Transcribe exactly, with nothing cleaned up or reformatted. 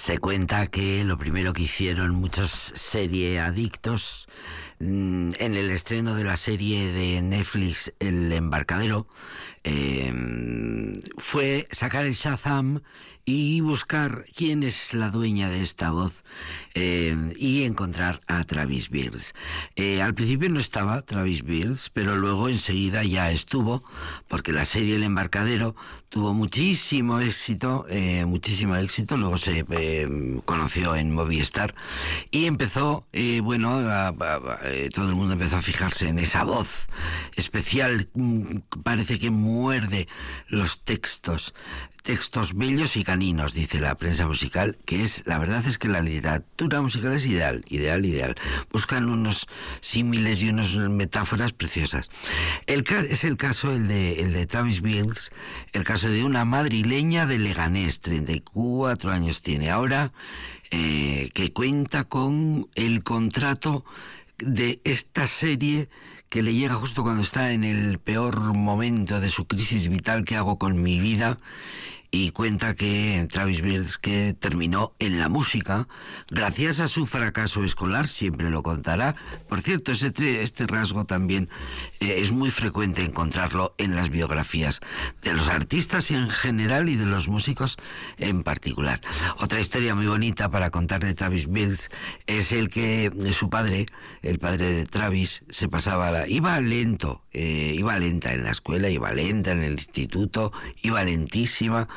Se cuenta que lo primero que hicieron muchos serie adictos en el estreno de la serie de Netflix El Embarcadero eh, fue sacar el Shazam y buscar quién es la dueña de esta voz eh, y encontrar a Travis Beers. Eh, al principio no estaba Travis Beers, pero luego enseguida ya estuvo, porque la serie El Embarcadero tuvo muchísimo éxito, eh, muchísimo éxito, luego se eh, conoció en Movistar y empezó, eh, bueno, a, a, a, eh, todo el mundo empezó a fijarse en esa voz especial, parece que muerde los textos, textos bellos y caninos, dice la prensa musical, que es, la verdad es que la literatura musical es ideal, ideal, ideal. Buscan unos símiles y unas metáforas preciosas. El es el caso, el de, el de Travis Beers, el caso de una madrileña de Leganés, treinta y cuatro años tiene ahora, eh, que cuenta con el contrato de esta serie que le llega justo cuando está en el peor momento de su crisis vital. ¿Qué hago con mi vida? Y cuenta que Travis Beers, que terminó en la música gracias a su fracaso escolar, siempre lo contará. Por cierto, este, este rasgo también eh, es muy frecuente encontrarlo en las biografías de los artistas en general y de los músicos en particular. Otra historia muy bonita para contar de Travis Beers es el que su padre, el padre de Travis, se pasaba, la, iba lento, eh, iba lenta en la escuela, iba lenta en el instituto, iba lentísima,